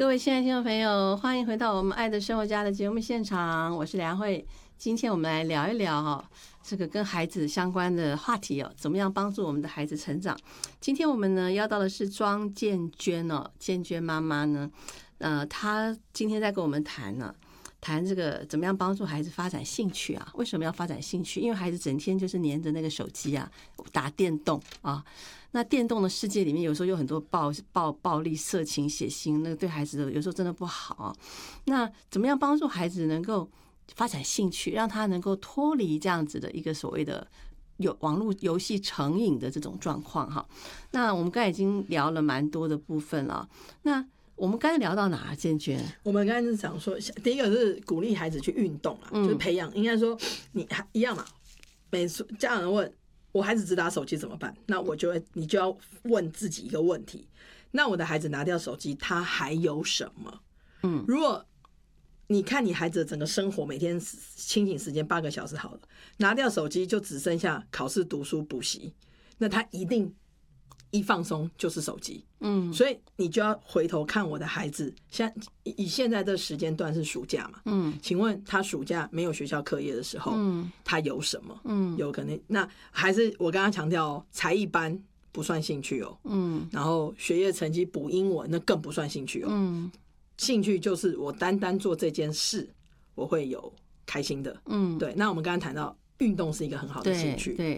各位亲爱的听众朋友，欢迎回到我们爱的生活家的节目现场，我是梁慧。今天我们来聊一聊这个跟孩子相关的话题怎么样帮助我们的孩子成长。今天我们呢邀到的是庄建娟建娟妈妈呢，她今天在跟我们谈这个怎么样帮助孩子发展兴趣啊？为什么要发展兴趣？因为孩子整天就是黏着那个手机啊，打电动啊。那电动的世界里面，有时候有很多暴力、色情、血腥，那个对孩子有时候真的不好啊。那怎么样帮助孩子能够发展兴趣，让他能够脱离这样子的一个所谓的有网络游戏成瘾的这种状况哈？那我们刚才已经聊了蛮多的部分了，那我们刚才聊到哪？建娟， 我们刚才是讲说，第一个是鼓励孩子去运动啦，就是培养，应该说你一样嘛。每次家长问我孩子只打手机怎么办？那你就要问自己一个问题：那我的孩子拿掉手机，他还有什么？如果你看你孩子的整个生活，每天清醒时间8个小时好了，拿掉手机就只剩下考试、读书、补习，那他一定一放松就是手机。所以你就要回头看我的孩子，以现在的时间段是暑假嘛？请问他暑假没有学校课业的时候，他有什么？有可能那还是我刚刚强调才艺班不算兴趣然后学业成绩补英文那更不算兴趣兴趣就是我单单做这件事，我会有开心的。对。那我们刚刚谈到运动是一个很好的兴趣， 对。